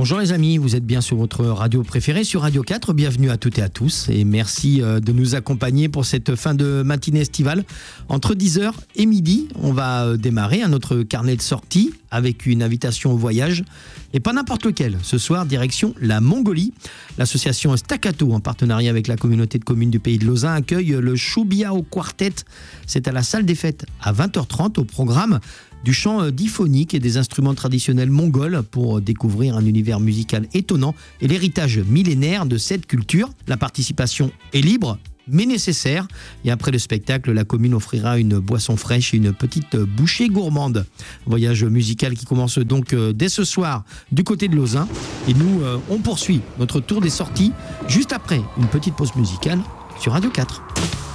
Bonjour les amis, vous êtes bien sur votre radio préférée, sur Radio 4. Bienvenue à toutes et à tous et merci de nous accompagner pour cette fin de matinée estivale. Entre 10h et midi, on va démarrer un autre carnet de sorties avec une invitation au voyage et pas n'importe lequel. Ce soir, direction la Mongolie. L'association Staccato, en partenariat avec la communauté de communes du Pays de Lausanne, accueille le Choubiao Quartet. C'est à la salle des fêtes à 20h30 au programme du chant diphonique et des instruments traditionnels mongols pour découvrir un univers musical étonnant et l'héritage millénaire de cette culture. La participation est libre, mais nécessaire. Et après le spectacle, la commune offrira une boisson fraîche et une petite bouchée gourmande. Voyage musical qui commence donc dès ce soir du côté de Lausanne. Et nous, on poursuit notre tour des sorties juste après une petite pause musicale sur Radio 4.